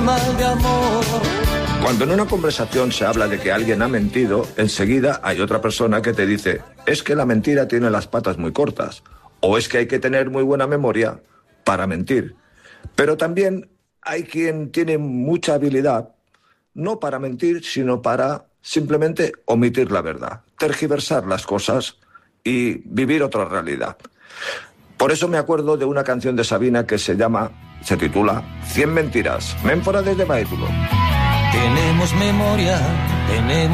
mal de amor. Cuando en una conversación se habla de que alguien ha mentido, enseguida hay otra persona que te dice: es que la mentira tiene las patas muy cortas, o es que hay que tener muy buena memoria para mentir. Pero también hay quien tiene mucha habilidad, no para mentir, sino para simplemente omitir la verdad, tergiversar las cosas y vivir otra realidad. Por eso me acuerdo de una canción de Sabina que se titula 100 mentiras. Ménfora desde Baétulo. Tenemos memoria, tenemos